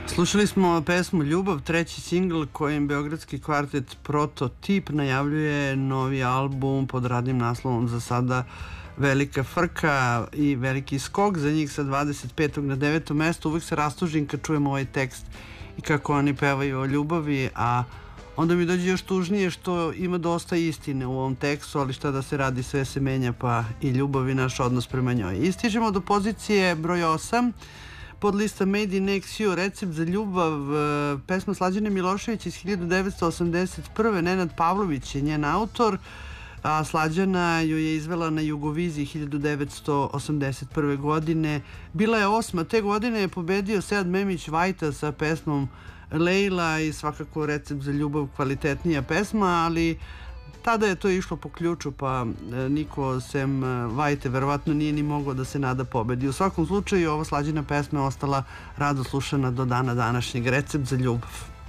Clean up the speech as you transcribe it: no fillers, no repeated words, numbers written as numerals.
Slušali smo pesmu Ljubav, treći singl kojim beogradski kvartet Prototip najavljuje novi album pod radnim naslovom za sada Velika frka i veliki skok za njih sa 25. na 9. mesto. Uvijek se rastužim kad čujemo ovaj tekst i kako oni pevaju o ljubavi, a onda mi dođe još tužnije što ima dosta istine u ovom tekstu, ali šta da se radi, sve se menja, pa i ljubav i naš odnos prema njoj. I stižemo do pozicije broj 8, pod lista Made in XU, Recept za ljubav, pesma Slađane Milošević iz 1981. Nenad Pavlović je njen autor, a Slađana ju je izvela na Jugoviziji 1981. godine. Bila je 8. Te godine je pobedio Sead Memić Vajta sa pesmom Lejla i svakako Recept za ljubav kvalitetnija pesma, ali tada je to išlo po ključu, pa niko sem Vajte verovatno nije ni mogao da se nada pobedi. U svakom slučaju ova Slađana pesma je ostala rado slušana do dana današnjeg. Recept za ljubav.